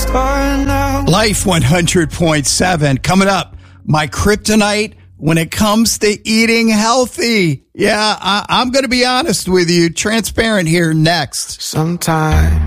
Life 100.7 coming up. My kryptonite when it comes to eating healthy. Yeah, I'm going to be honest with you. Transparent here next. Sometimes